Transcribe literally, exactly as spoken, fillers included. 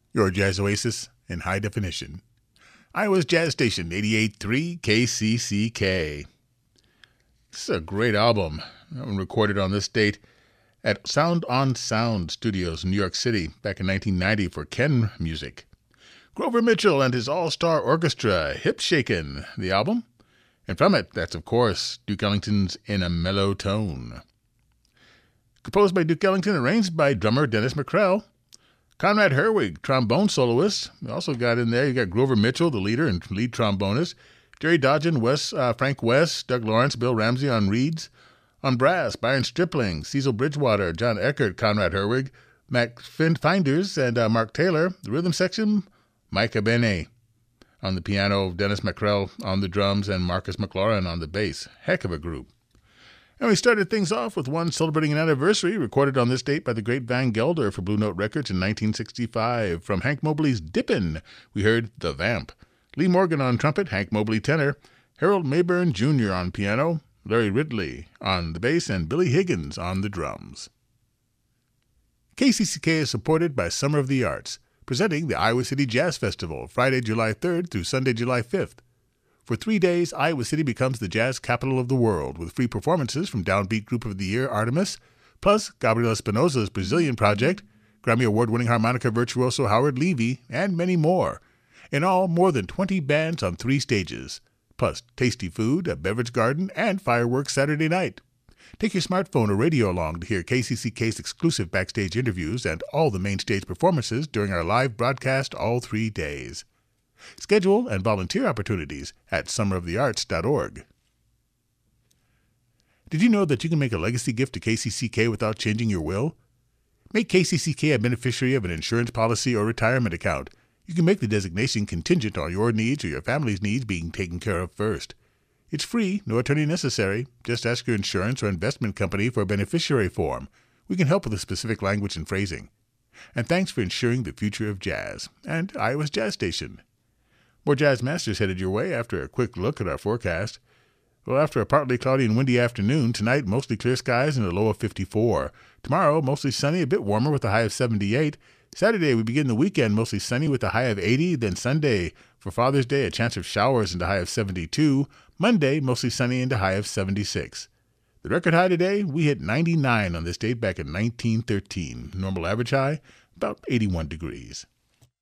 Your jazz oasis in high definition. Iowa's Jazz Station, eighty-eight point three K C C K. This is a great album. Recorded on this date at Sound on Sound Studios in New York City back in nineteen ninety for Ken Music. Grover Mitchell and his all-star orchestra, Hip Shakin', the album. And from it, that's, of course, Duke Ellington's In a Mellow Tone. Composed by Duke Ellington, arranged by drummer Dennis McCrell. Conrad Herwig, trombone soloist. We also got in there, you got Grover Mitchell, the leader and lead trombonist. Jerry Dodgen, Wes, uh, Frank West, Doug Lawrence, Bill Ramsey on reeds. On brass, Byron Stripling, Cecil Bridgewater, John Eckert, Conrad Herwig, Mac Finders, and uh, Mark Taylor. The rhythm section, Micah Benet. On the piano, Dennis McCrell on the drums, and Marcus McLaurin on the bass. Heck of a group. And we started things off with one celebrating an anniversary, recorded on this date by the great Van Gelder for Blue Note Records in nineteen sixty-five. From Hank Mobley's Dippin', we heard The Vamp. Lee Morgan on trumpet, Hank Mobley tenor, Harold Mayburn Junior on piano, Larry Ridley on the bass, and Billy Higgins on the drums. K C C K is supported by Summer of the Arts, presenting the Iowa City Jazz Festival, Friday, July third through Sunday, July fifth. For three days, Iowa City becomes the jazz capital of the world, with free performances from Downbeat Group of the Year Artemis, plus Gabriel Espinosa's Brazilian Project, Grammy Award-winning harmonica virtuoso Howard Levy, and many more. In all, more than twenty bands on three stages, plus tasty food, a beverage garden, and fireworks Saturday night. Take your smartphone or radio along to hear K C C K's exclusive backstage interviews and all the main stage performances during our live broadcast all three days. Schedule and volunteer opportunities at summer of the arts dot org. Did you know that you can make a legacy gift to K C C K without changing your will? Make K C C K a beneficiary of an insurance policy or retirement account. You can make the designation contingent on your needs or your family's needs being taken care of first. It's free, no attorney necessary. Just ask your insurance or investment company for a beneficiary form. We can help with the specific language and phrasing. And thanks for ensuring the future of jazz and Iowa's Jazz Station. More Jazz Masters headed your way after a quick look at our forecast. Well, after a partly cloudy and windy afternoon, tonight mostly clear skies and a low of fifty-four. Tomorrow, mostly sunny, a bit warmer with a high of seventy-eight. Saturday, we begin the weekend mostly sunny with a high of eighty. Then Sunday, for Father's Day, a chance of showers and a high of seventy-two. Monday, mostly sunny and a high of seventy-six. The record high today, we hit ninety-nine on this date back in nineteen thirteen. Normal average high, about eighty-one degrees.